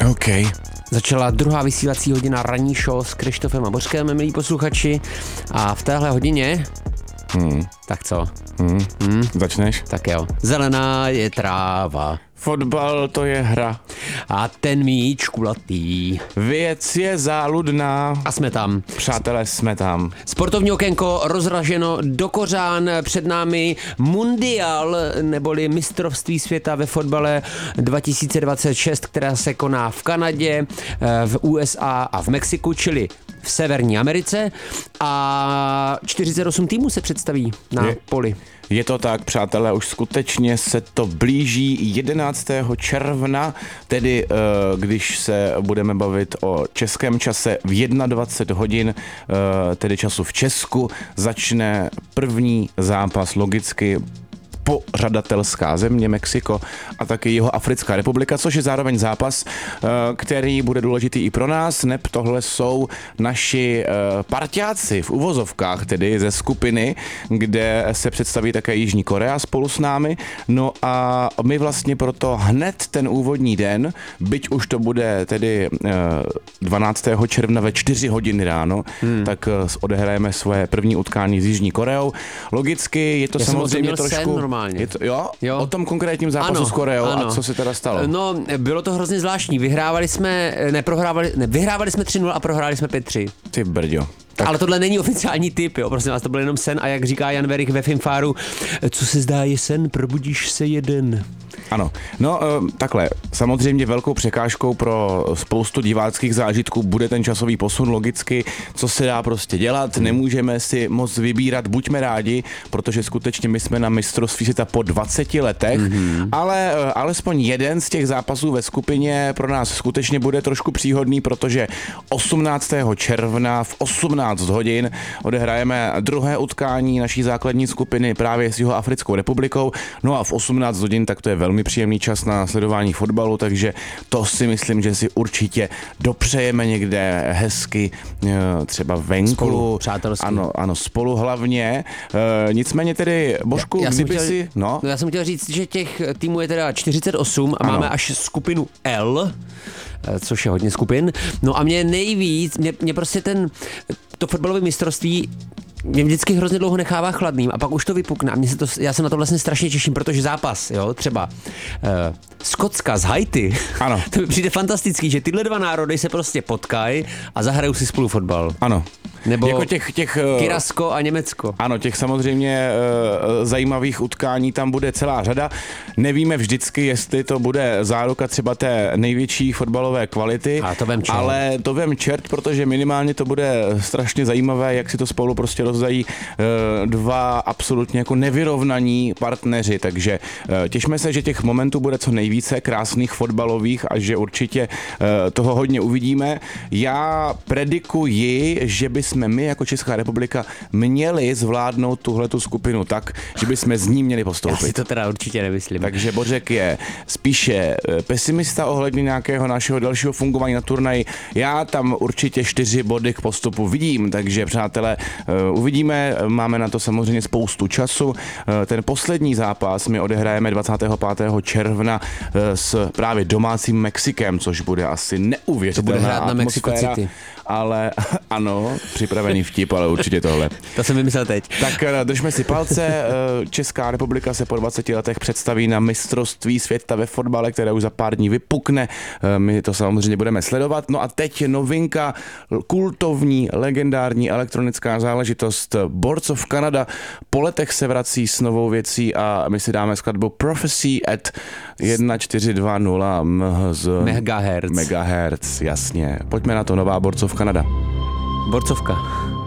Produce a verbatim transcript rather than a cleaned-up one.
OK. Začala druhá vysílací hodina ranní show s Krištofem a Bořkem, milí posluchači. A v téhle hodině... Hmm. Tak co? Hmm. Hmm? Začneš? Tak jo. Zelená je tráva. Fotbal to je hra. A ten míč kulatý. Věc je záludná. A jsme tam. Přátelé, jsme tam. Sportovní okénko rozraženo do kořán. Před námi mundial, neboli mistrovství světa ve fotbale dva tisíce dvacet šest, která se koná v Kanadě, v U S A a v Mexiku, čili v Severní Americe. A čtyřicet osm týmů se představí na je, poli. Je to tak, přátelé, už skutečně se to blíží jedenáctého června, tedy když se budeme bavit o českém čase v dvacet jedna hodin, tedy času v Česku, začne první zápas logicky pořadatelská země Mexiko a taky Jihoafrická republika, což je zároveň zápas, který bude důležitý i pro nás, neb tohle jsou naši parťáci v uvozovkách, tedy ze skupiny, kde se představí také Jižní Korea spolu s námi, no a my vlastně proto hned ten úvodní den, byť už to bude tedy dvanáctého června ve čtyři hodiny ráno, hmm. tak odehrajeme svoje první utkání s Jižní Koreou. Logicky je to Já samozřejmě trošku... Je to, jo? jo? O tom konkrétním zápasu ano, s Koreou ano. A co se teda stalo? No, bylo to hrozně zvláštní. Vyhrávali jsme, neprohrávali, ne, vyhrávali jsme tři nula a prohráli jsme pět tři. Ty brďo. Tak. Ale tohle není oficiální tip, jo, prosím vás, to byl jenom sen a jak říká Jan Werich ve Filmfáru, co se zdá je sen, probudíš se jeden. Ano, no takhle, samozřejmě velkou překážkou pro spoustu diváckých zážitků bude ten časový posun logicky, co se dá prostě dělat, nemůžeme si moc vybírat, buďme rádi, protože skutečně my jsme na mistrovství světa po dvaceti letech, mm-hmm. ale alespoň jeden z těch zápasů ve skupině pro nás skutečně bude trošku příhodný, protože osmnáctého června v osmnáct hodin odehrajeme druhé utkání naší základní skupiny právě s Jihoafrickou republikou, no a v osmnáct hodin tak to je velmi příjemný čas na sledování fotbalu, takže to si myslím, že si určitě dopřejeme někde hezky, třeba venku. Spolu, přátelsky. Ano, ano, spolu hlavně. E, nicméně tedy, Božku, já, já kdyby chtěl, si... No? no já jsem chtěl říct, že těch týmů je teda čtyřicet osm a ano. Máme až skupinu L, což je hodně skupin. No a mě nejvíc, mě, mě prostě ten, to fotbalové mistrovství mě vždycky hrozně dlouho nechává chladným a pak už to vypukne a mě se to, já se na to vlastně strašně těším, protože zápas, jo, třeba uh, Skotska z Haiti, ano. To mi přijde fantastický, že tyhle dva národy se prostě potkají a zahrajou si spolu fotbal. Ano. Nebo jako těch, těch, Kyrasko a Německo. Ano, těch samozřejmě uh, zajímavých utkání tam bude celá řada. Nevíme vždycky, jestli to bude záruka třeba té největší fotbalové kvality, a to vem čert. Ale to vem čert, protože minimálně to bude strašně zajímavé, jak si to spolu prostě rozdají uh, dva absolutně jako nevyrovnaní partneři, takže uh, těšme se, že těch momentů bude co nejvíce krásných fotbalových a že určitě uh, toho hodně uvidíme. Já predikuji, že by jsme my jako Česká republika měli zvládnout tuhletu skupinu tak, že by jsme z ní měli postoupit. Já si to teda určitě nemyslím. Takže Bořek je spíše pesimista ohledně nějakého našeho dalšího fungování na turnaji. Já tam určitě čtyři body k postupu vidím, takže přátelé, uvidíme, máme na to samozřejmě spoustu času. Ten poslední zápas my odehrajeme dvacátého pátého června s právě domácím Mexikem, což bude asi neuvěřitelná to bude hrát na atmosféra. Mexico City. Ale ano, připravený vtip, ale určitě tohle. To jsem vymyslel teď. Tak držme si palce, Česká republika se po dvaceti letech představí na mistrovství světa ve fotbale, které už za pár dní vypukne. My to samozřejmě budeme sledovat. No a teď novinka, kultovní, legendární elektronická záležitost Borcov Canada. Po letech se vrací s novou věcí a my si dáme skladbu Prophecy at jedna čtyři dva nula megahertz. Megahertz, jasně. Pojďme na to, nová Borcov Kanada. Borcovka.